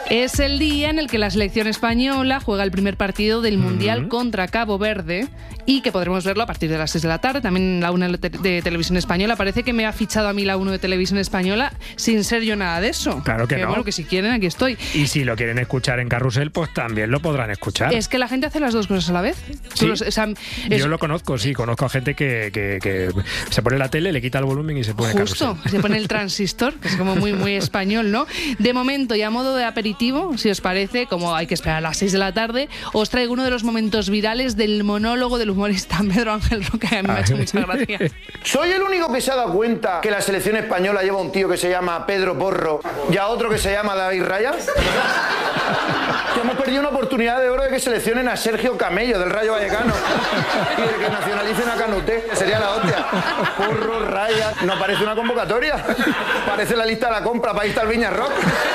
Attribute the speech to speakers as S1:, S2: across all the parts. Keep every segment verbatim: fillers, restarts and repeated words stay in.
S1: Es el día en el que la selección española juega el primer partido del Mundial
S2: Uh-huh.
S1: contra Cabo Verde y que podremos verlo a partir de las seis de la tarde. También la una de Televisión Española. Parece que me ha fichado a mí la uno de Televisión Española sin ser yo nada de eso.
S2: Claro que no.
S1: Bueno, que si quieren, aquí estoy.
S2: Y si lo quieren escuchar en Carrusel, pues también lo podrán escuchar.
S1: Es que la gente hace las dos cosas a la vez.
S2: Sí.
S1: Los, o sea, es,
S2: Yo lo conozco, sí. Conozco a gente que, que, que se pone la tele, le quita el volumen y se pone
S1: Justo,
S2: Carrusel.
S1: se pone el transistor, que es como muy, muy español, ¿no? De momento, y a modo de aperitivo, si os parece, como hay que esperar a las seis de la tarde, os traigo uno de los momentos virales del monólogo del humorista Pedro Ángel Roca, que a mí me ha hecho mucha gracia.
S3: ¿Soy el único que se ha dado cuenta que la selección española lleva un tío que se llama Pedro Porro y a otro que se llama David Raya? Que hemos perdido una oportunidad de oro de que seleccionen a Sergio Camello del Rayo Vallecano y de que nacionalicen a Canuté. Sería la hostia. Porro, Raya... ¿No parece una convocatoria? Parece la lista de la compra para irte al Viña Rock.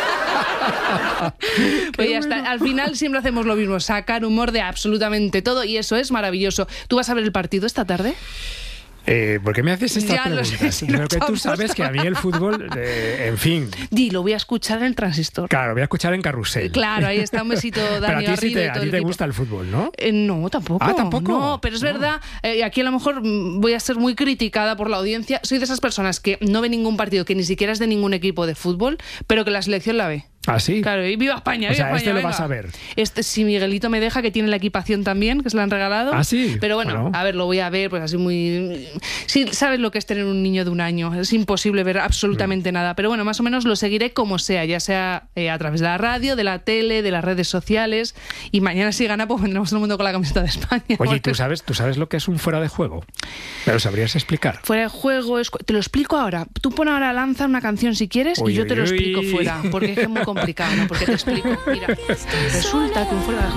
S1: Pues ya está. Al final siempre hacemos lo mismo, sacar humor de absolutamente todo y eso es maravilloso. ¿Tú vas a ver el partido esta tarde?
S2: Eh, ¿Por qué me haces estas
S1: Ya lo
S2: preguntas?
S1: sé, si
S2: Pero
S1: no
S2: que tú
S1: estamos
S2: sabes que a mí el fútbol, eh, en fin...
S1: Dilo, voy a escuchar en el transistor.
S2: Claro, voy a escuchar en Carrusel.
S1: Claro, ahí está un besito
S2: Pero a
S1: Dani
S2: ti sí
S1: Garrido
S2: te,
S1: y
S2: a
S1: todo
S2: ti
S1: el
S2: te
S1: equipo.
S2: gusta el fútbol, ¿no?
S1: Eh, no, tampoco.
S2: Ah, ¿tampoco?
S1: No, pero es
S2: No.
S1: verdad, eh, aquí a lo mejor mm, voy a ser muy criticada por la audiencia. Soy de esas personas que no ve ningún partido, que ni siquiera es de ningún equipo de fútbol, pero que la selección la ve.
S2: ¿Ah, sí?
S1: Claro, y viva España,
S2: O
S1: viva
S2: sea,
S1: España,
S2: este lo
S1: venga.
S2: vas a ver.
S1: Este, si Miguelito me deja, que tiene la equipación también, que se la han regalado.
S2: Ah, sí.
S1: Pero bueno,
S2: Bueno.
S1: a ver, lo voy a ver, pues así muy... Sí, sabes lo que es tener un niño de un año. Es imposible ver absolutamente
S2: Mm.
S1: nada. Pero bueno, más o menos lo seguiré como sea, ya sea eh, a través de la radio, de la tele, de las redes sociales. Y mañana si gana, pues vendremos todo el mundo con la camiseta de España.
S2: Oye, ¿y ¿tú sabes, ¿tú sabes lo que es un fuera de juego? ¿Me lo sabrías explicar?
S1: Fuera de juego, es... te lo explico ahora. Tú pon ahora, lanza una canción si quieres
S2: Uy,
S1: y yo
S2: uy,
S1: te lo
S2: uy.
S1: explico fuera, porque es que es muy complicado, ¿no? Porque te explico. Mira, resulta que un fuera de